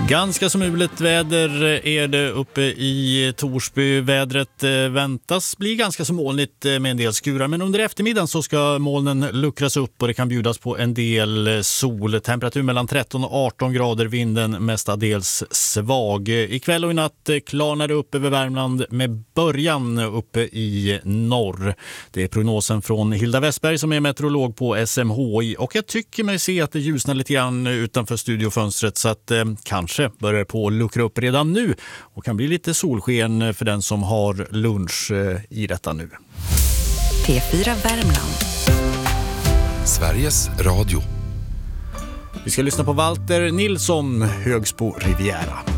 Ganska så mulet väder är det uppe i Torsby. Vädret väntas bli ganska så molnigt med en del skurar, men under eftermiddagen så ska molnen luckras upp och det kan bjudas på en del sol. Temperatur mellan 13 och 18 grader, vinden mestadels svag. Ikväll och i natt klarnar det upp över Värmland med början uppe i norr. Det är prognosen från Hilda Westberg som är meteorolog på SMHI, och jag tycker mig se att det ljusnar lite grann utanför studiofönstret, så att kanske börjar på att luckra upp redan nu och kan bli lite solsken för den som har lunch i detta nu. P4 Värmland. Sveriges Radio. Vi ska lyssna på Walter Nilsson, Högsbo Riviera.